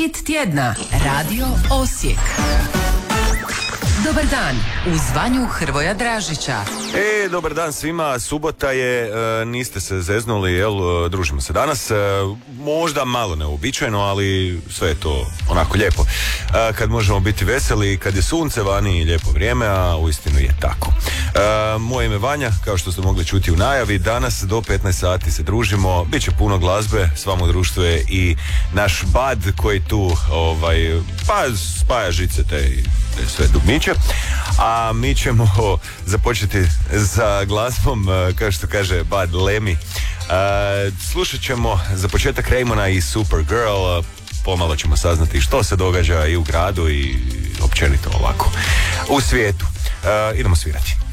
Hit tjedna, Radio Osijek. Dobar dan, uz Vanju Hrvoja Dražića. Dobar dan svima, subota je, niste se zeznuli, jel, družimo se danas, možda malo neuobičajeno, ali sve je to onako lijepo. Kad možemo biti veseli, kad je sunce vani i lijepo vrijeme, a uistinu je tako. Moje ime Vanja, kao što ste mogli čuti u najavi, danas do 15 sati se družimo, bit će puno glazbe, s vama u društvu je i naš Bad koji tu spaja žice te sve dugmiće, a mi ćemo započeti za glazbom, kao što kaže Bad Lemmy. Slušat ćemo za početak Raymona i Supergirl, pomalo ćemo saznati što se događa i u gradu i općenito ovako u svijetu. Idemo svirati.